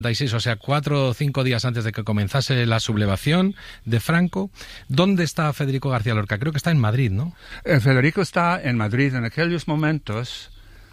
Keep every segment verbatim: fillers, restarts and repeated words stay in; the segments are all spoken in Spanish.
O sea, cuatro o cinco días antes de que comenzase la sublevación de Franco. ¿Dónde está Federico García Lorca? Creo que está en Madrid, ¿no? Eh, Federico está en Madrid en aquellos momentos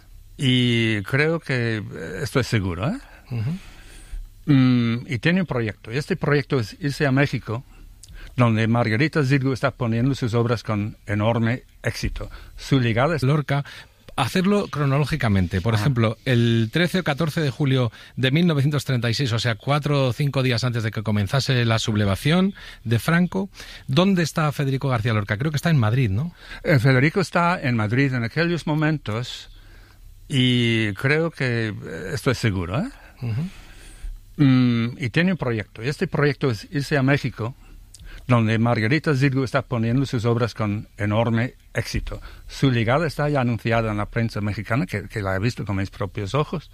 y creo que, esto es seguro, ¿eh? Uh-huh. Mm, y tiene un proyecto. Y este proyecto es irse a México, donde Margarita Xirgu está poniendo sus obras con enorme éxito. Su llegada es... Lorca... Hacerlo cronológicamente. Por Ajá. ejemplo, el trece o catorce de julio de mil novecientos treinta y seis, o sea, cuatro o cinco días antes de que comenzase la sublevación de Franco, ¿dónde está Federico García Lorca? Creo que está en Madrid, ¿no? Eh, Federico está en Madrid en aquellos momentos y creo que, esto es seguro, ¿eh? Uh-huh. Mm, y tiene un proyecto. Y este proyecto es irse a México, donde Margarita Xirgu está poniendo sus obras con enorme éxito. Su llegada está ya anunciada en la prensa mexicana, que, que la he visto con mis propios ojos,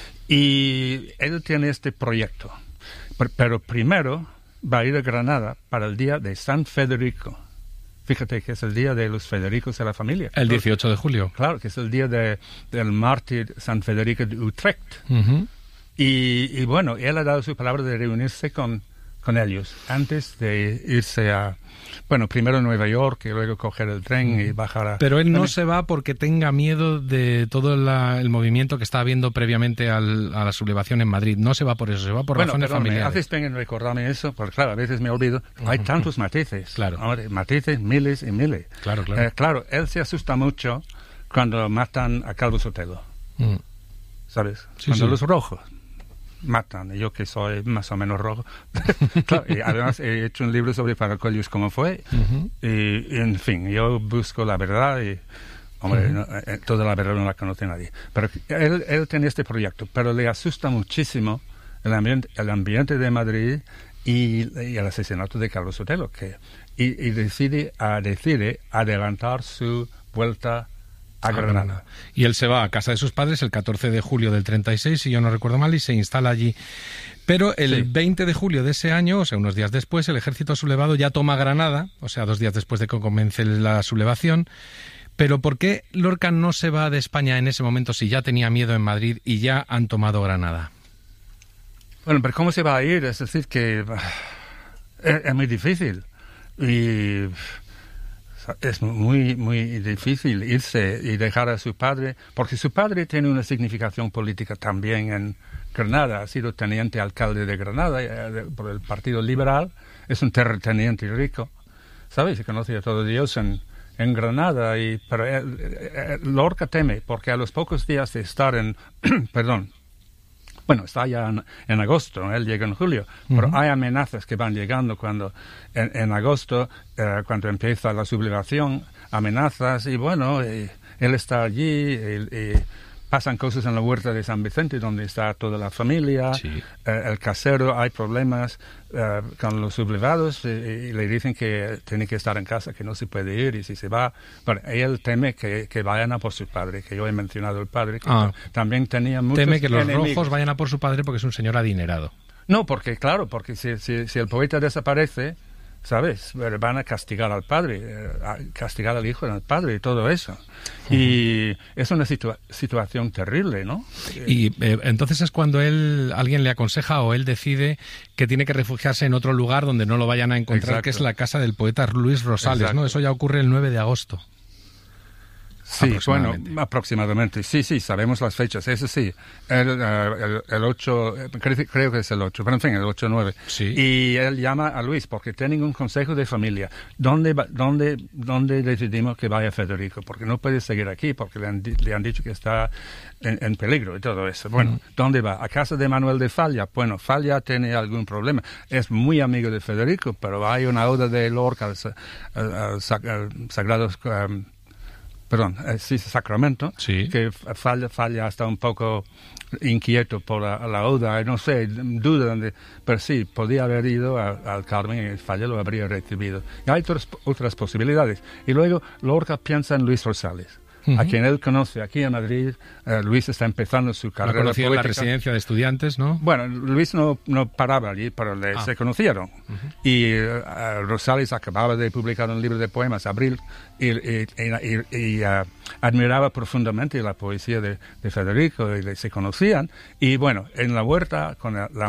y él tiene este proyecto. Pero, pero primero va a ir a Granada para el día de San Federico. Fíjate que es el día de los Federicos de la familia. El dieciocho de julio. Claro, que es el día de, del mártir San Federico de Utrecht. Uh-huh. y, y bueno, él ha dado su palabra de reunirse con... con ellos, antes de irse a, bueno, primero a Nueva York y luego coger el tren y bajar a... Pero él no se va porque tenga miedo de todo la, el movimiento que está habiendo previamente al, a la sublevación en Madrid. No se va por eso, se va por bueno, razones perdón, familiares. Me haces bien en recordarme eso, porque claro, a veces me olvido. Hay tantos matices. Claro. Hombre, matices, miles y miles. Claro, claro. Eh, claro, él se asusta mucho cuando matan a Calvo Sotelo. Mm. ¿Sabes? Sí, cuando sí. los rojos matan, y yo que soy más o menos rojo. Claro, y además he hecho un libro sobre Paracollos, cómo fue, uh-huh. y, y en fin, yo busco la verdad y, hombre, uh-huh. no, eh, toda la verdad no la conoce nadie. Pero él, él tiene este proyecto, pero le asusta muchísimo el ambiente, el ambiente de Madrid y, y el asesinato de Carlos Sotelo, que, y, y decide, a, decide adelantar su vuelta a Granada. Y él se va a casa de sus padres el catorce de julio del treinta y seis, si yo no recuerdo mal, y se instala allí. Pero el sí. veinte de julio de ese año, o sea, unos días después, el ejército sublevado ya toma Granada, o sea, dos días después de que comience la sublevación. Pero ¿por qué Lorca no se va de España en ese momento si ya tenía miedo en Madrid y ya han tomado Granada? Bueno, pero ¿cómo se va a ir? Es decir, que es, es muy difícil. Y... es muy, muy difícil irse y dejar a su padre, porque su padre tiene una significación política también en Granada. Ha sido teniente alcalde de Granada eh, por el Partido Liberal. Es un terrateniente rico, ¿sabes? Se conoce a todo Dios en, en Granada. Y, pero él, eh, Lorca teme, porque a los pocos días de estar en... perdón. Bueno, está ya en, en agosto, ¿no? Él llega en julio, uh-huh. pero hay amenazas que van llegando cuando en, en agosto, eh, cuando empieza la sublevación, amenazas, y bueno, eh, él está allí, y, y pasan cosas en la huerta de San Vicente, donde está toda la familia, sí. eh, el casero, hay problemas eh, con los sublevados, y, y le dicen que tiene que estar en casa, que no se puede ir, y si se va, bueno, él teme que, que vayan a por su padre, que yo he mencionado el padre, que ah. también tenía muchos Teme que los enemigos. Rojos vayan a por su padre porque es un señor adinerado. No, porque claro, porque si, si, si el poeta desaparece, ¿sabes? Van a castigar al padre, eh, a castigar al hijo del padre y todo eso. Uh-huh. Y es una situa- situación terrible, ¿no? Y eh, entonces es cuando él, alguien le aconseja o él decide que tiene que refugiarse en otro lugar donde no lo vayan a encontrar, Exacto. que es la casa del poeta Luis Rosales, Exacto. ¿no? Eso ya ocurre el nueve de agosto. Sí, bueno, aproximadamente. Sí, sí, sabemos las fechas. Eso sí, el, el, el ocho, creo, creo que es el ocho, pero en fin, el ocho nueve. Sí. Y él llama a Luis porque tienen un consejo de familia. ¿Dónde, dónde, dónde decidimos que vaya Federico? Porque no puede seguir aquí, porque le han, le han dicho que está en, en peligro y todo eso. Bueno, mm. ¿dónde va? ¿A casa de Manuel de Falla? Bueno, Falla tiene algún problema. Es muy amigo de Federico, pero hay una oda de Lorca al, al, al, al Sagrado... Um, Perdón, eh, sí, Sacramento, sí. que falla, falla hasta un poco inquieto por la, la oda, no sé, duda, de, pero sí, podía haber ido al Carmen y Falla lo habría recibido. Y hay otras, otras posibilidades. Y luego Lorca piensa en Luis Rosales, uh-huh. a quien él conoce aquí en Madrid. Uh, Luis está empezando su carrera política. Lo conocía en la residencia de estudiantes, ¿no? Bueno, Luis no, no paraba allí, pero le, ah. se conocieron. Uh-huh. Y uh, Rosales acababa de publicar un libro de poemas, Abril, y, y, y, y uh, admiraba profundamente la poesía de, de Federico, y le, se conocían. Y bueno, en la huerta, con la, la